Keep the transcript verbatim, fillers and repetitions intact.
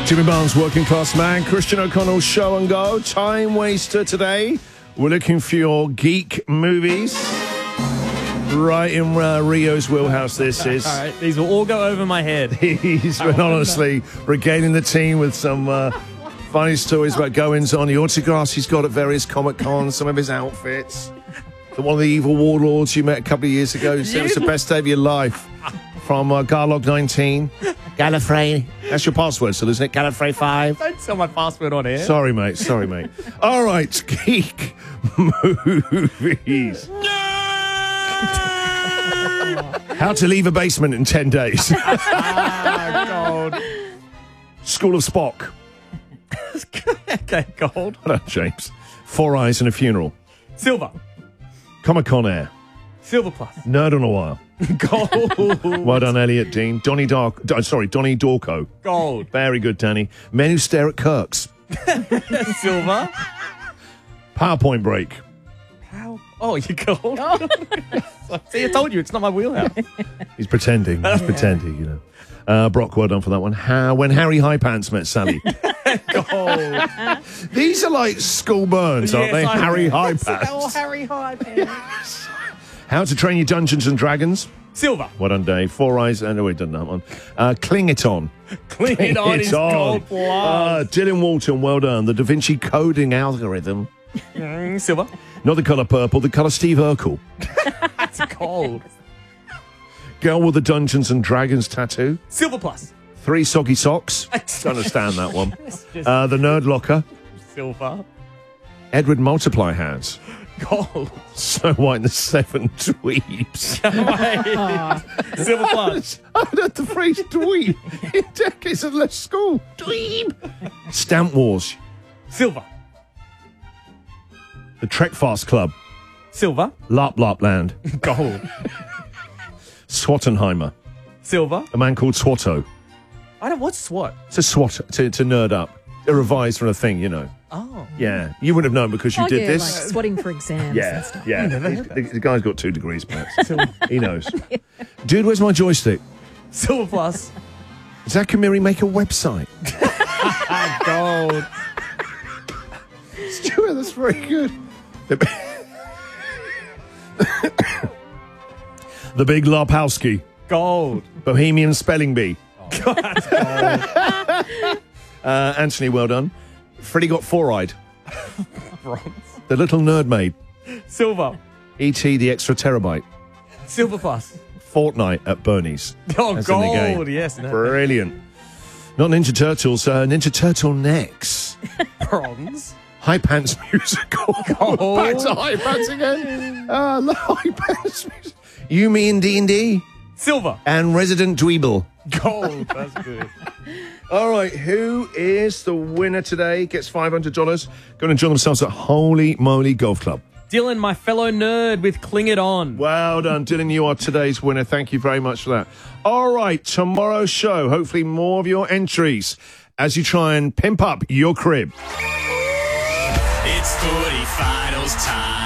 Jimmy Barnes, Working Class Man, Christian O'Connell, Show and Go, Time Waster today. We're looking for your geek movies. Right in uh, Rio's wheelhouse, this is. All right, these will all go over my head. He's been honestly regaling the team with some uh, funny stories about goings on, the autographs he's got at various Comic Cons, some of his outfits. The one of the evil warlords you met a couple of years ago who said it was the best day of your life. From uh, Garlog nineteen. Gallifrey. That's your password, so isn't it? Gallifrey five. Don't tell my password on here. Sorry, mate. Sorry, mate. All right, geek movies. How to leave a basement in ten days. Ah, gold. School of Spock. Okay, gold. Hello, James. Four Eyes and a Funeral. Silver. Comic Con Air. Silver plus. Nerd on a Wire. Gold. Well done, Elliot Dean. Donnie Dark. Uh, sorry, Donnie Dorco. Gold. Very good, Danny. Men Who Stare at Kirks. Silver. PowerPoint Break. How? Oh, you gold. See, I told you, it's not my wheelhouse. He's pretending. He's pretending, you know. Uh, Brock, well done for that one. How, when Harry High Pants met Sally. Gold. These are like school burns, aren't Yes, they? I- Harry High Oh, Pants. Harry High Pants. How to Train Your Dungeons and Dragons. Silver. Well done, Dave. Four Eyes. Oh, no, we've done that one. Uh, Cling It On. Clean it on It's is on. gold plus. Uh, Dylan Walton, well done. The Da Vinci coding algorithm. Mm, silver. Not the colour purple, the colour Steve Urkel. That's gold. Girl with the Dungeons and Dragons tattoo. Silver plus. Three Soggy Socks. Don't understand that one. Uh, the Nerd Locker. Silver. Edward Multiply Hands. Gold. Snow White and the Seven Dweebs. Silver plus. I've heard the phrase dweeb in decades of left school. Dweeb. Stamp Wars. Silver. The Trek Fast Club. Silver. Lop Lop Land. Gold. Swattenheimer. Silver. A man called Swatto. I don't. What's SWAT? It's a SWAT, to, to nerd up. A revised from a thing, you know. Oh. Yeah. You wouldn't have known because you Oh, did yeah, this. like swatting for exams Yeah, and stuff. yeah. The, the guy's got two degrees, perhaps. He knows. Dude, where's my joystick? Silver plus. Zach and Miri make a website. Gold. Stuart, that's very good. The, the Big Lopowski. Gold. Bohemian Spelling Bee. God, that's gold. Uh, Anthony, well done. Freddie got four-eyed. Bronze. The Little Nerd Maid. Silver. E T the Extra Terabyte. Silver plus. Fortnite at Bernie's. Oh, That's in the game. gold. Yes. No. Brilliant. Not Ninja Turtles, uh, Ninja Turtle Necks. Bronze. High Pants Musical. Gold. Back to High Pants again. Uh, the High Pants Musical. You, Me and D and D. Silver. And Resident Dweeble. Gold. That's good. All right, who is the winner today? Gets five hundred dollars. Going to enjoy themselves at Holy Moly Golf Club. Dylan, my fellow nerd with Cling It On. Well done, Dylan. You are today's winner. Thank you very much for that. All right, tomorrow's show, hopefully more of your entries as you try and pimp up your crib. It's footy finals time.